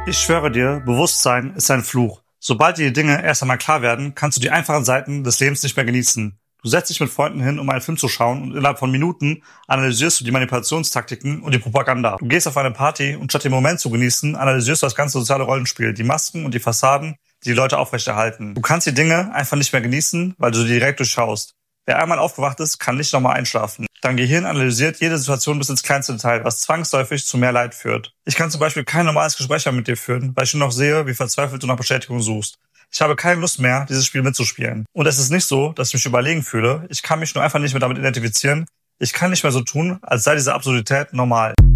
Ich schwöre dir, Bewusstsein ist ein Fluch. Sobald dir die Dinge erst einmal klar werden, kannst du die einfachen Seiten des Lebens nicht mehr genießen. Du setzt dich mit Freunden hin, um einen Film zu schauen, und innerhalb von Minuten analysierst du die Manipulationstaktiken und die Propaganda. Du gehst auf eine Party und statt den Moment zu genießen, analysierst du das ganze soziale Rollenspiel, die Masken und die Fassaden, die Leute aufrechterhalten. Du kannst die Dinge einfach nicht mehr genießen, weil du sie direkt durchschaust. Wer einmal aufgewacht ist, kann nicht nochmal einschlafen. Dein Gehirn analysiert jede Situation bis ins kleinste Detail, was zwangsläufig zu mehr Leid führt. Ich kann zum Beispiel kein normales Gespräch mehr mit dir führen, weil ich nur noch sehe, wie verzweifelt du nach Bestätigung suchst. Ich habe keine Lust mehr, dieses Spiel mitzuspielen. Und es ist nicht so, dass ich mich überlegen fühle. Ich kann mich nur einfach nicht mehr damit identifizieren. Ich kann nicht mehr so tun, als sei diese Absurdität normal.